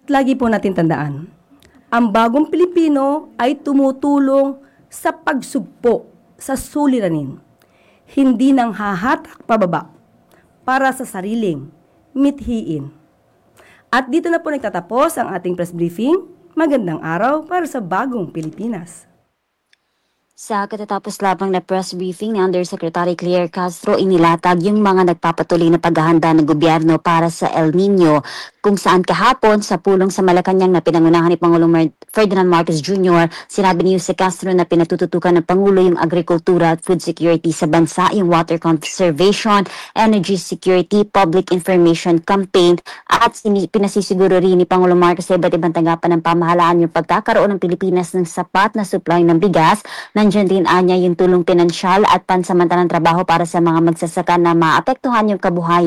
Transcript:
lagi po natin tandaan, ang bagong Pilipino ay tumutulong sa pagsugpo sa suliranin, hindi nang hahatak pababa para sa sariling mithiin. At dito na po nagtatapos ang ating press briefing. Magandang araw para sa bagong Pilipinas. Sa katatapos lamang na press briefing ni Undersecretary Claire Castro, inilatag yung mga nagpapatuloy na paghahanda ng gobyerno para sa El Nino, kung saan kahapon sa pulong sa Malacanang na pinangunahan ni Pangulong Ferdinand Marcos Jr., sinabi ni Jose Castro na pinatututukan ng Pangulo yung agrikultura at food security sa bansa, yung water conservation, energy security, public information campaign, at pinasisiguro rin ni Pangulong Marcos sa iba't ibang tanggapan ng pamahalaan yung pagkakaroon ng Pilipinas ng sapat na supply ng bigas. Nandiyan din anya yung tulong pinansyal at pansamantalang trabaho para sa mga magsasaka na maapektuhan yung kabuhayan